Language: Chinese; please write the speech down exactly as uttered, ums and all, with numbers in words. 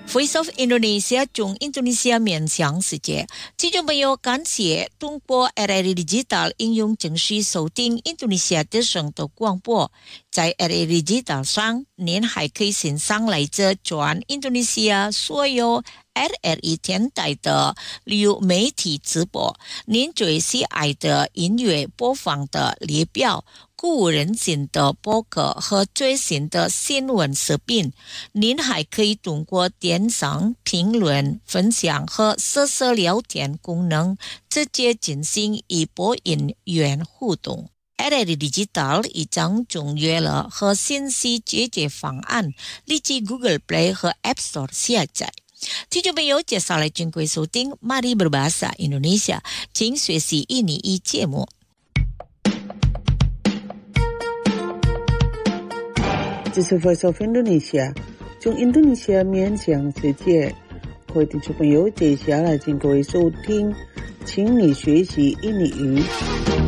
Voice of Indonesia 中印度尼西亚面向世界，听众朋友，感谢通过 R R I Digital 应用程序收听印度尼西亚的省的广播。在 R R I Digital 上，您还可以欣赏来自全印度尼西亚所有 R R I 电台的流媒体直播。您最喜爱的音乐播放的列表。鼓舞人心的播客和最新的新闻视频，您还可以通过点赏、评论、分享和实时聊天功能，直接进行与播音员互动。R R I Digital 已将中阅了和信息解决方案，立即 Google Play 和 App Store 下载。听众朋友，接下来请各位收听 Mari Berbahasa Indonesia， 请学习印尼语节目。 这是 Voice of Indonesia， 从印度尼西亚面向世界。各位听众朋友，接下来请各位收听，请你学习印尼语。